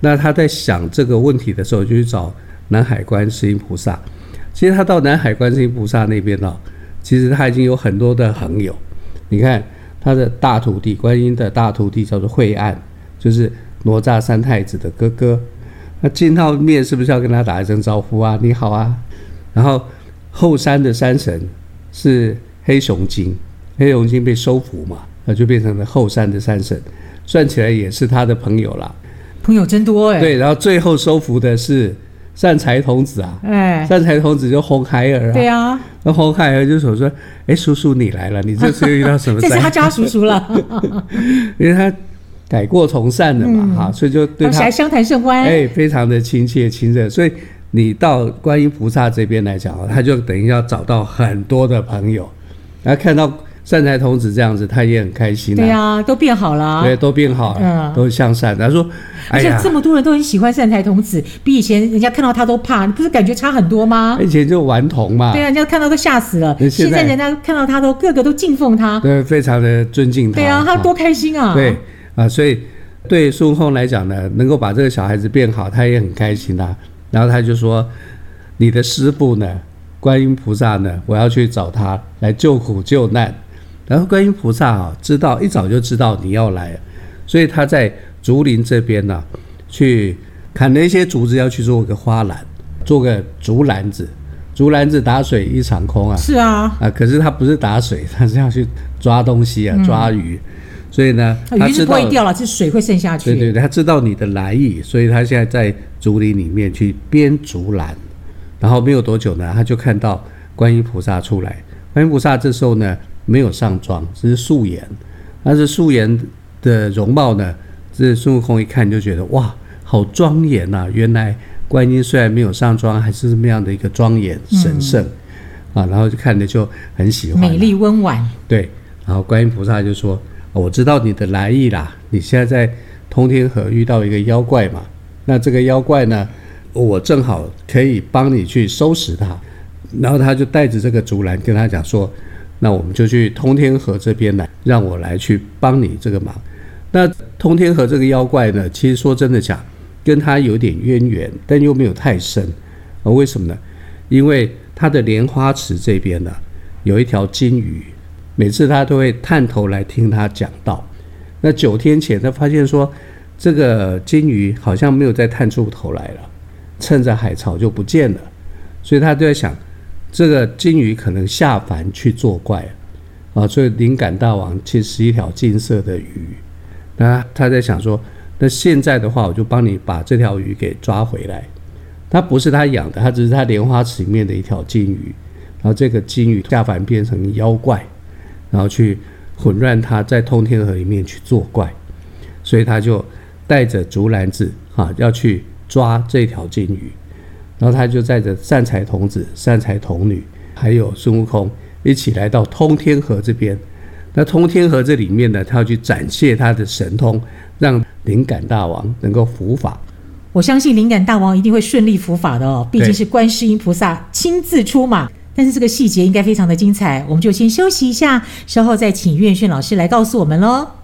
那他在想这个问题的时候，就去找南海观世音菩萨。其实他到南海观世音菩萨那边其实他已经有很多的朋友。你看他的大徒弟，观音的大徒弟叫做惠岸，就是哪吒三太子的哥哥。那见到面是不是要跟他打一声招呼啊？你好啊。然后后山的山神是黑熊精，黑熊精被收服嘛，那就变成了后山的山神，算起来也是他的朋友啦。 朋友真多哎。 对，然后最后收服的是善财童子啊。善财童子就红孩儿啊。 对啊。 那红孩儿就说：“叔叔你来了，你这次遇到什么灾？” 这是他家叔叔了。 因为他改过从善了嘛，所以就对他相谈甚欢。 非常的亲切亲热。所以你到观音菩萨这边来讲，他就等于要找到很多的朋友，然后看到善财童子这样子，他也很开心。 对啊，都变好了。 对，都变好了，都向善。他说：“ 而且这么多人都很喜欢善财童子，比以前人家看到他都怕，不是感觉差很多吗？ 以前就顽童嘛。 对啊，人家看到都吓死了。现在人家看到他都个个都敬奉他， 对，非常的尊敬他。 对啊，他多开心啊！ 对啊，所以对孙悟空来讲呢，能够把这个小孩子变好，他也很开心啊。然后他就说：“你的师父呢，观音菩萨呢，我要去找他来救苦救难。”然后观音菩萨知道一早就知道你要来，所以他在竹林这边去砍了一些竹子，要去做个花篮，做个竹篮子。竹篮子打水一场空啊！ 是啊， 可是他不是打水，他是要去抓东西啊，抓鱼。所以呢， 鱼是不会掉了，是水会渗下去。 对，他知道你的来意，所以他现在在竹林里面去编竹篮。然后没有多久呢，他就看到观音菩萨出来。观音菩萨这时候呢没有上妆，只是素颜。但是素颜的容貌呢，这孙悟空一看就觉得哇，好庄严啊！原来观音虽然没有上妆，还是这么样的一个庄严神圣然后就看着就很喜欢， 美丽温婉。 对，然后观音菩萨就说：“我知道你的来意啦，你现在在通天河遇到一个妖怪嘛，那这个妖怪呢，我正好可以帮你去收拾它。”然后他就带着这个竹篮跟他讲说：“那我们就去通天河这边来，让我来去帮你这个忙。”那通天河这个妖怪呢，其实说真的讲，跟他有点渊源，但又没有太深。为什么呢？因为他的莲花池这边呢，有一条金鱼，每次他都会探头来听他讲道。那9天前，他发现说，这个金鱼好像没有再探出头来了，趁着海潮就不见了。所以他就在想，这个金鱼可能下凡去作怪所以灵感大王其实是一条金色的鱼。那他在想说，那现在的话，我就帮你把这条鱼给抓回来。它不是他养的，它只是他莲花池里面的一条金鱼。然后这个金鱼下凡变成妖怪，然后去混乱他在通天河里面去作怪。所以他就带着竹篮子要去抓这条金鱼。然后他就带着善财童子、善财童女还有孙悟空一起来到通天河这边。那通天河这里面呢，他要去展现他的神通，让灵感大王能够伏法。 我相信灵感大王一定会顺利伏法的毕竟是观世音菩萨亲自出马。但是这个细节应该非常的精彩，我们就先休息一下，稍后再请岳轩老师来告诉我们咯。